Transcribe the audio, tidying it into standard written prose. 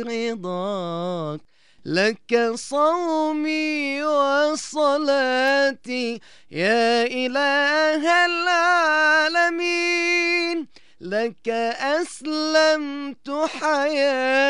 رضاك، لك صومي وصلاتي يا إله العالمين، لك أسلمت حياتي